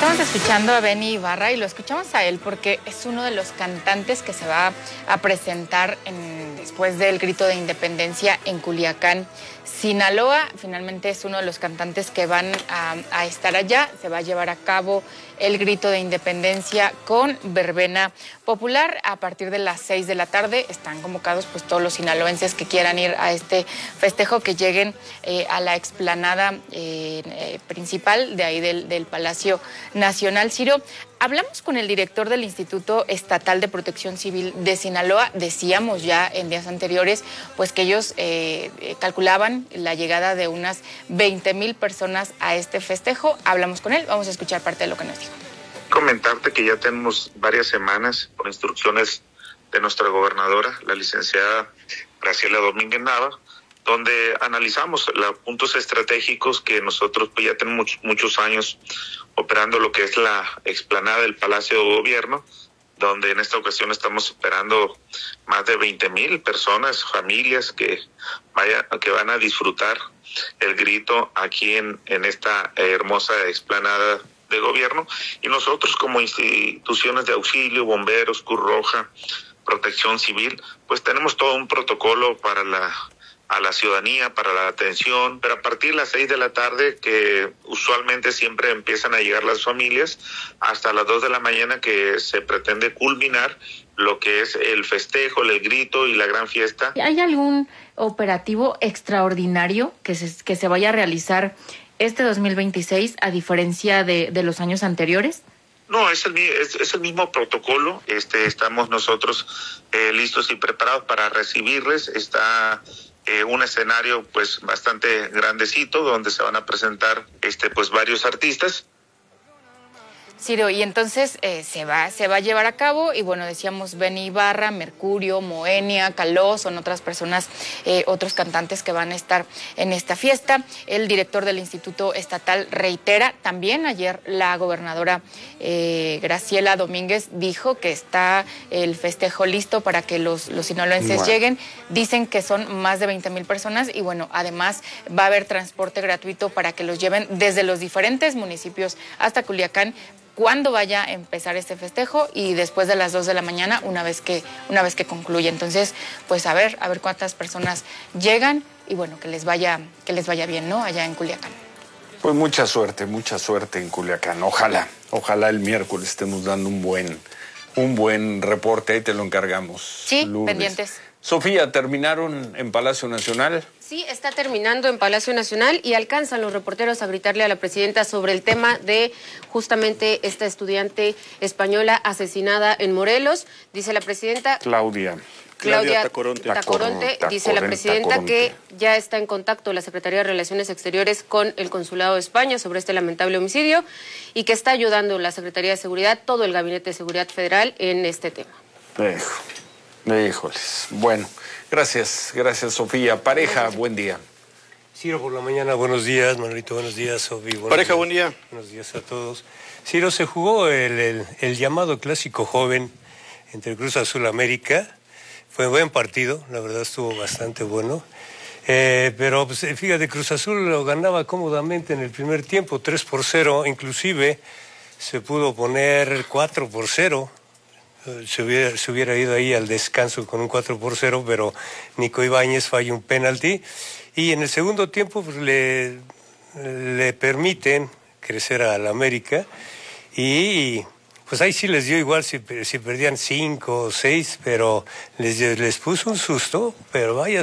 Estamos escuchando a Benny Ibarra y lo escuchamos a él porque es uno de los cantantes que se va a presentar después del grito de independencia en Culiacán, Sinaloa. Finalmente es uno de los cantantes que van a estar allá. Se va a llevar a cabo el grito de independencia con verbena popular a partir de las 6 de la tarde. Están convocados pues todos los sinaloenses que quieran ir a este festejo, que lleguen a la explanada principal de ahí del Palacio Nacional. Ciro, hablamos con el director del Instituto Estatal de Protección Civil de Sinaloa. Decíamos ya en días anteriores pues que ellos calculaban la llegada de unas 20,000 personas a este festejo. Hablamos con él, vamos a escuchar parte de lo que nos dijo. Comentarte que ya tenemos varias semanas con instrucciones de nuestra gobernadora, la licenciada Graciela Domínguez Nava, donde analizamos los puntos estratégicos que nosotros pues ya tenemos muchos años operando lo que es la explanada del Palacio de Gobierno, donde en esta ocasión estamos esperando más de 20,000 personas, familias que van a disfrutar el grito aquí en esta hermosa explanada de gobierno. Y nosotros como instituciones de auxilio, bomberos, Cruz Roja, Protección Civil, pues tenemos todo un protocolo para a la ciudadanía, para la atención, pero a partir de las 6 de la tarde, que usualmente siempre empiezan a llegar las familias, hasta las 2 de la mañana, que se pretende culminar lo que es el festejo, el grito y la gran fiesta. ¿Hay algún operativo extraordinario que se vaya a realizar este 2026 a diferencia de los años anteriores? No, es el mismo protocolo. Estamos nosotros listos y preparados para recibirles. Está un escenario pues bastante grandecito donde se van a presentar pues varios artistas. Ciro, y entonces se va a llevar a cabo, y bueno, decíamos Benny Ibarra, Mercurio, Moenia, Caló, son otras personas, otros cantantes que van a estar en esta fiesta. El director del Instituto Estatal reitera, también ayer la gobernadora Graciela Domínguez dijo que está el festejo listo para que los sinaloenses lleguen. Dicen que son más de 20,000 personas y bueno, además va a haber transporte gratuito para que los lleven desde los diferentes municipios hasta Culiacán cuando vaya a empezar este festejo y después de las 2 de la mañana, una vez que concluya. Entonces, pues a ver cuántas personas llegan y bueno, que les vaya bien, ¿no? Allá en Culiacán. Pues mucha suerte en Culiacán. Ojalá el miércoles estemos dando un buen reporte, ahí te lo encargamos. Sí, Lourdes. Pendientes. Sofía, ¿terminaron en Palacio Nacional? Sí, está terminando en Palacio Nacional y alcanzan los reporteros a gritarle a la presidenta sobre el tema de justamente esta estudiante española asesinada en Morelos. Dice la presidenta... Claudia Tacoronte, dice la presidenta que ya está en contacto la Secretaría de Relaciones Exteriores con el Consulado de España sobre este lamentable homicidio y que está ayudando la Secretaría de Seguridad, todo el Gabinete de Seguridad Federal en este tema. Híjoles. Bueno, gracias Sofía. Pareja, buen día. Ciro por la mañana, buenos días, Manolito, buenos días, Sofía. Pareja, buen día. Buenos días a todos. Ciro, se jugó el llamado clásico joven entre Cruz Azul América. Fue un buen partido, la verdad estuvo bastante bueno. Pero pues, fíjate, Cruz Azul lo ganaba cómodamente en el primer tiempo, 3-0, inclusive se pudo poner 4-0. Se hubiera ido ahí al descanso con un 4-0, pero Nico Ibáñez falla un penalti y en el segundo tiempo pues, le permiten crecer al América y pues ahí sí les dio igual si perdían 5 o 6, pero les puso un susto, pero vaya